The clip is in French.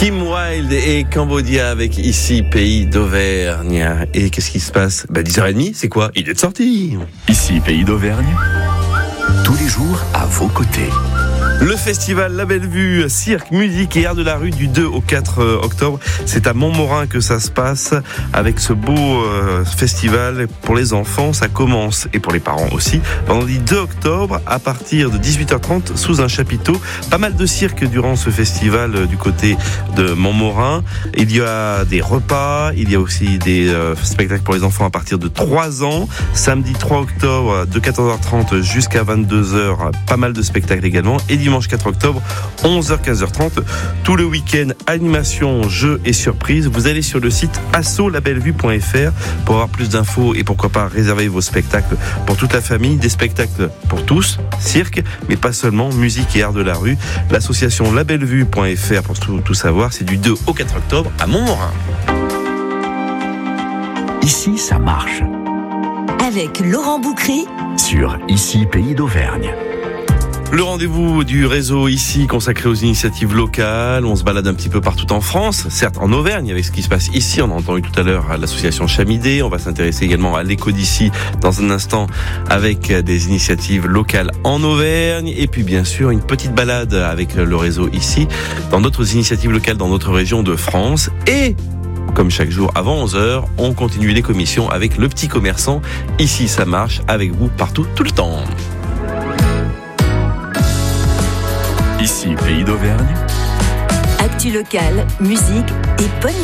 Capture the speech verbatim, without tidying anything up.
Kim Wilde et Cambodia avec Ici, Pays d'Auvergne. Et qu'est-ce qui se passe? Bah, dix heures trente, c'est quoi? Il est de sortie. Ici, Pays d'Auvergne, tous les jours à vos côtés. Le festival La Belle Vue, cirque, musique et art de la rue du deux au quatre octobre. C'est à Montmorin que ça se passe avec ce beau euh, festival pour les enfants. Ça commence, et pour les parents aussi, vendredi deux octobre à partir de dix-huit heures trente sous un chapiteau. Pas mal de cirque durant ce festival euh, du côté de Montmorin. Il y a des repas, il y a aussi des euh, spectacles pour les enfants à partir de trois ans. Samedi trois octobre de quatorze heures trente jusqu'à vingt-deux heures, pas mal de spectacles également. Et dimanche quatre octobre, onze heures quinze heures trente. Tout le week-end, animation, jeux et surprises. Vous allez sur le site asso la belle vue point f r pour avoir plus d'infos et pourquoi pas réserver vos spectacles pour toute la famille. Des spectacles pour tous, cirque, mais pas seulement, musique et art de la rue. L'association la belle vue point f r pour tout, tout savoir. C'est du deux au quatre octobre à Montmorin. Ici, ça marche. Avec Laurent Boucry Sur Ici, Pays d'Auvergne. Le rendez-vous du réseau ici consacré aux initiatives locales. On se balade un petit peu partout en France, certes en Auvergne avec ce qui se passe ici. On a entendu tout à l'heure l'association Chamidé. On va s'intéresser également à l'éco d'ici dans un instant avec des initiatives locales en Auvergne. Et puis bien sûr une petite balade avec le réseau ici dans d'autres initiatives locales dans notre région de France. Et comme chaque jour avant onze heures, on continue les commissions avec le petit commerçant. Ici ça marche avec vous partout tout le temps. Ici, Pays d'Auvergne. Actu locale, musique et bonne